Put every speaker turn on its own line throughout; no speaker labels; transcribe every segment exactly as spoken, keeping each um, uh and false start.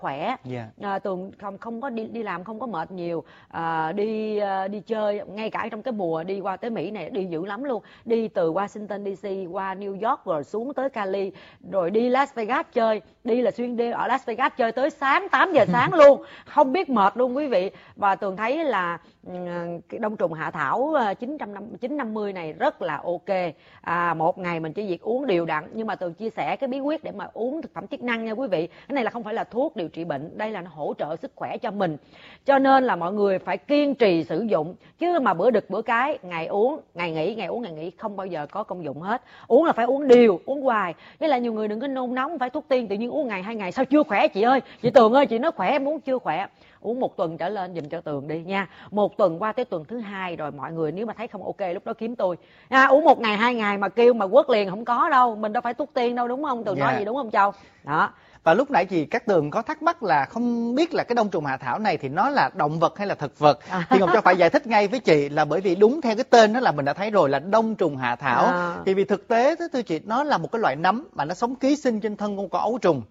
khỏe.
Yeah.
À, Tường không không có đi đi làm không có mệt nhiều, à, đi à, đi chơi ngay cả trong cái mùa đi qua tới Mỹ này đi dữ lắm luôn, đi từ Washington đê xê qua New York rồi xuống tới Cali rồi đi Las Vegas chơi, đi là xuyên đêm ở Las Vegas chơi tới sáng tám giờ sáng luôn, không biết mệt luôn quý vị. Và Tường thấy là cái đông trùng hạ thảo chín trăm năm mươi này rất là ok. À, một ngày mình chỉ việc uống đều đặn, nhưng mà Tường chia sẻ cái bí quyết để mà uống thực phẩm chức năng nha quý vị. Cái này là không phải là thuốc điều trị bệnh, đây là nó hỗ trợ sức khỏe cho mình, cho nên là mọi người phải kiên trì sử dụng, chứ mà bữa đực bữa cái, ngày uống ngày nghỉ, ngày uống ngày nghỉ không bao giờ có công dụng hết. Uống là phải uống đều, uống hoài. Với lại nhiều người đừng có nôn nóng phải thuốc tiên tự nhiên uống ngày hai ngày sao chưa khỏe chị ơi, chị Tường ơi chị nói khỏe em uống chưa khỏe. Uống một tuần trở lên dùm cho Tường đi nha. Một tuần qua tới tuần thứ hai rồi mọi người nếu mà thấy không ok lúc đó kiếm tôi. À, uống một ngày hai ngày mà kêu mà quất liền không có đâu, mình đâu phải thuốc tiên đâu, đúng không? Tường
Dạ.
nói gì đúng không Châu? Đó.
Và lúc nãy chị Cát Tường có thắc mắc là không biết là cái đông trùng hạ thảo này thì nó là động vật hay là thực vật.
À.
Thì Ngọc Châu phải giải thích ngay với chị là bởi vì đúng theo cái tên đó là mình đã thấy rồi là đông trùng hạ thảo.
À.
Thì vì thực tế thưa chị nó là một cái loại nấm mà nó sống ký sinh trên thân con cỏ ấu trùng.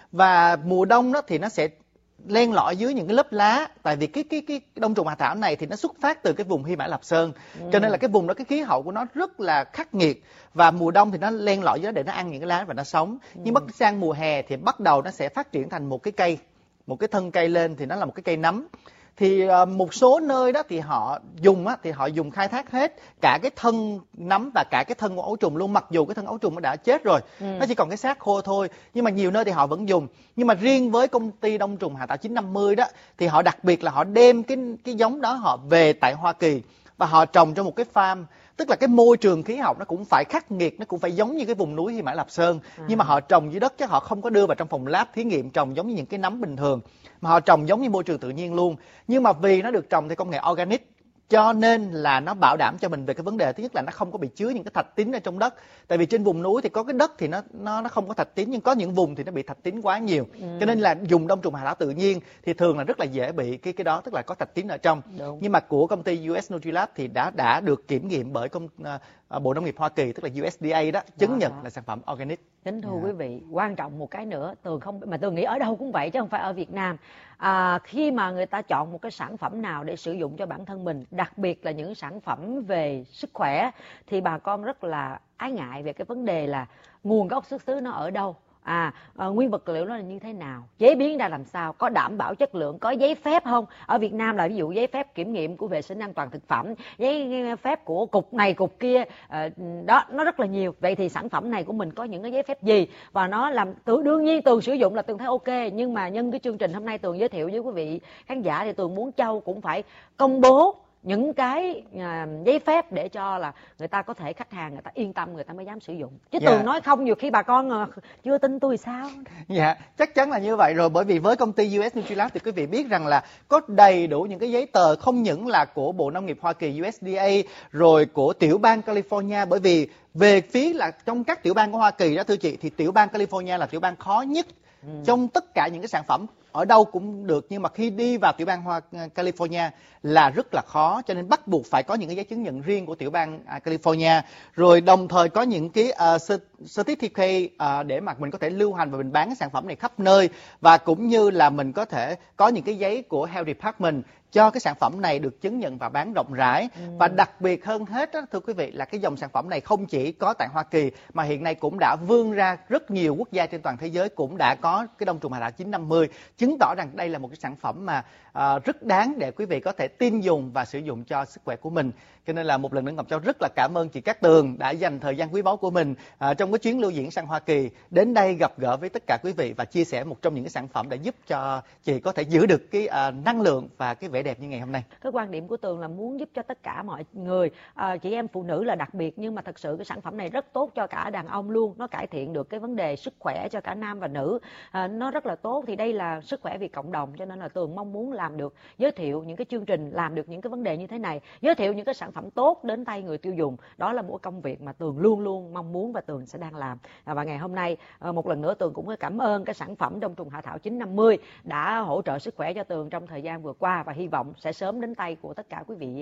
Và mùa đông đó thì nó sẽ len lỏi dưới những cái lớp lá, tại vì cái cái cái đông trùng hạ thảo này thì nó xuất phát từ cái vùng Hy Mã Lạp Sơn, ừ. cho nên là cái vùng đó cái khí hậu của nó rất là khắc nghiệt, và mùa đông thì nó len lỏi dưới để nó ăn những cái lá và nó sống, ừ. nhưng bắt sang mùa hè thì bắt đầu nó sẽ phát triển thành một cái cây, một cái thân cây lên thì nó là một cái cây nấm. Thì uh, một số nơi đó thì họ dùng á, thì họ dùng khai thác hết cả cái thân nấm và cả cái thân của ấu trùng luôn, mặc dù cái thân ấu trùng nó đã chết rồi, ừ. nó chỉ còn cái xác khô thôi, nhưng mà nhiều nơi thì họ vẫn dùng. Nhưng mà riêng với công ty đông trùng hạ thảo chín năm mươi đó thì họ đặc biệt là họ đem cái cái giống đó họ về tại Hoa Kỳ và họ trồng trong một cái farm, tức là cái môi trường khí hậu nó cũng phải khắc nghiệt, nó cũng phải giống như cái vùng núi Hy Mã Lạp Sơn, à. nhưng mà họ trồng dưới đất chứ họ không có đưa vào trong phòng lab thí nghiệm trồng giống như những cái nấm bình thường, mà họ trồng giống như môi trường tự nhiên luôn. Nhưng mà vì nó được trồng theo công nghệ organic cho nên là nó bảo đảm cho mình về cái vấn đề thứ nhất là nó không có bị chứa những cái thạch tín ở trong đất. Tại vì trên vùng núi thì có cái đất thì nó nó nó không có thạch tín, nhưng có những vùng thì nó bị thạch tín quá nhiều, ừ. cho nên là dùng đông trùng hạ thảo tự nhiên thì thường là rất là dễ bị cái cái đó, tức là có thạch tín ở trong. Đúng. Nhưng mà của công ty u ét Nutrilab thì đã đã được kiểm nghiệm bởi công uh, Bộ Nông nghiệp Hoa Kỳ, tức là u ét đê a đó, chứng đó, nhận đó. là sản phẩm organic.
Kính thưa yeah. quý vị, quan trọng một cái nữa, Tường không mà Tường nghĩ ở đâu cũng vậy chứ không phải ở Việt Nam. À, khi mà người ta chọn một cái sản phẩm nào để sử dụng cho bản thân mình, đặc biệt là những sản phẩm về sức khỏe, thì bà con rất là ái ngại về cái vấn đề là nguồn gốc xuất xứ nó ở đâu. À, à, nguyên vật liệu nó là như thế nào, chế biến ra làm sao, có đảm bảo chất lượng, có giấy phép không? Ở Việt Nam là ví dụ giấy phép kiểm nghiệm của vệ sinh an toàn thực phẩm, giấy phép của cục này cục kia, à, đó nó rất là nhiều. Vậy thì sản phẩm này của mình có những cái giấy phép gì, và nó làm tự đương nhiên Tường sử dụng là Tường thấy ok, nhưng mà nhân cái chương trình hôm nay Tường giới thiệu với quý vị khán giả thì Tường muốn Châu cũng phải công bố những cái à, giấy phép để cho là người ta có thể, khách hàng người ta yên tâm, người ta mới dám sử dụng. Chứ Tường yeah. nói không nhiều khi bà con à, chưa tin tôi sao.
Dạ, yeah, chắc chắn là như vậy rồi, bởi vì với công ty u ét Nutrilab thì quý vị biết rằng là có đầy đủ những cái giấy tờ, không những là của Bộ Nông nghiệp Hoa Kỳ u ét đê a rồi của tiểu bang California, bởi vì về phía là trong các tiểu bang của Hoa Kỳ đó thưa chị, thì tiểu bang California là tiểu bang khó nhất. Ừ. Trong tất cả những cái sản phẩm ở đâu cũng được, nhưng mà khi đi vào tiểu bang Hoa California là rất là khó, cho nên bắt buộc phải có những cái giấy chứng nhận riêng của tiểu bang California, rồi đồng thời có những cái uh, certificate uh, để mà mình có thể lưu hành và mình bán cái sản phẩm này khắp nơi, và cũng như là mình có thể có những cái giấy của Health Department cho cái sản phẩm này được chứng nhận và bán rộng rãi. Ừ. Và đặc biệt hơn hết đó, thưa quý vị, là cái dòng sản phẩm này không chỉ có tại Hoa Kỳ mà hiện nay cũng đã vươn ra rất nhiều quốc gia trên toàn thế giới cũng đã có cái đông trùng hạ thảo chín năm mươi, chứng tỏ rằng đây là một cái sản phẩm mà uh, rất đáng để quý vị có thể tin dùng và sử dụng cho sức khỏe của mình. Cho nên là một lần nữa Ngọc Châu rất là cảm ơn chị Cát Tường đã dành thời gian quý báu của mình uh, trong cái chuyến lưu diễn sang Hoa Kỳ đến đây gặp gỡ với tất cả quý vị và chia sẻ một trong những cái sản phẩm đã giúp cho chị có thể giữ được cái uh, năng lượng và cái vẻ đẹp như ngày hôm nay.
Cái quan điểm của Tường là muốn giúp cho tất cả mọi người, à, chị em phụ nữ là đặc biệt, nhưng mà thật sự cái sản phẩm này rất tốt cho cả đàn ông luôn, nó cải thiện được cái vấn đề sức khỏe cho cả nam và nữ, à, nó rất là tốt. Thì đây là sức khỏe vì cộng đồng, cho nên là Tường mong muốn làm được, giới thiệu những cái chương trình, làm được những cái vấn đề như thế này, giới thiệu những cái sản phẩm tốt đến tay người tiêu dùng. Đó là một công việc mà Tường luôn luôn mong muốn và Tường sẽ đang làm. À, và ngày hôm nay à, một lần nữa Tường cũng cảm ơn cái sản phẩm đông trùng hạ thảo chín năm mươi đã hỗ trợ sức khỏe cho Tường trong thời gian vừa qua, và hy vọng sẽ sớm đến tay của tất cả quý vị,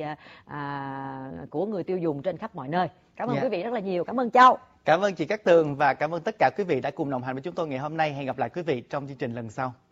à, của người tiêu dùng trên khắp mọi nơi. Cảm ơn yeah. quý vị rất là nhiều. Cảm ơn Châu.
Cảm ơn chị Cát Tường và cảm ơn tất cả quý vị đã cùng đồng hành với chúng tôi ngày hôm nay. Hẹn gặp lại quý vị trong chương trình lần sau.